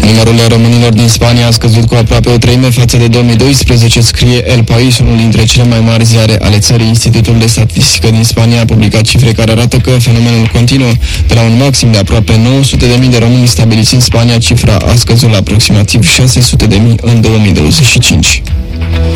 Numărul românilor din Spania a scăzut cu aproape o treime față de 2012, scrie El País, unul dintre cele mai mari ziare ale țării. Institutul de Statistică din Spania a publicat cifre care arată că fenomenul continuă. De la un maxim de aproape 900.000 de români stabiliți în Spania, cifra a scăzut la aproximativ 600.000 în 2025.